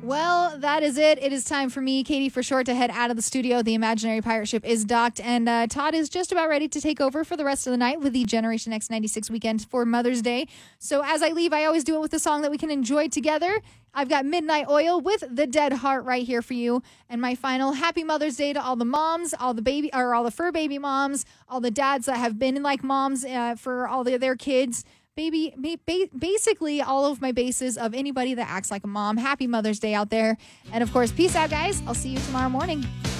Well, that is it. It is time for me, Katie for short, to head out of the studio. The imaginary pirate ship is docked, and Todd is just about ready to take over for the rest of the night with the Generation X 96 weekend for Mother's Day. So as I leave, I always do it with a song that we can enjoy together. I've got Midnight Oil with The Dead Heart right here for you. And my final happy Mother's Day to all the moms, all the fur baby moms, all the dads that have been like moms for all their kids. Basically all of my bases of anybody that acts like a mom. Happy Mother's Day out there. And of course, peace out, guys. I'll see you tomorrow morning.